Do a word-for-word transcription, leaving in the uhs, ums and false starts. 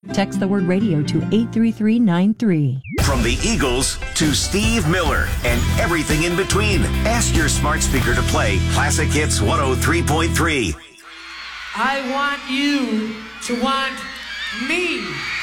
Text the word radio to eight three three nine three. From the Eagles to Steve Miller and everything in between. Ask your smart speaker to play Classic Hits one oh three point three. I want you to want me.